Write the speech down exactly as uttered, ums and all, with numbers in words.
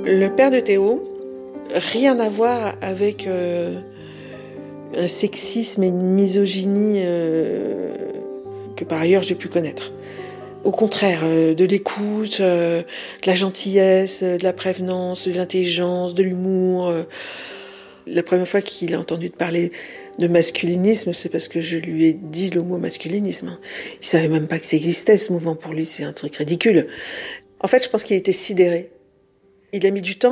Le père de Théo, rien à voir avec euh, un sexisme et une misogynie euh, que par ailleurs j'ai pu connaître. Au contraire, euh, de l'écoute, euh, de la gentillesse, euh, de la prévenance, de l'intelligence, de l'humour. Euh. La première fois qu'il a entendu parler de masculinisme, c'est parce que je lui ai dit le mot masculinisme. Il savait même pas que ça existait, ce mouvement. Pour lui, c'est un truc ridicule. En fait, je pense qu'il était sidéré. Il a mis du temps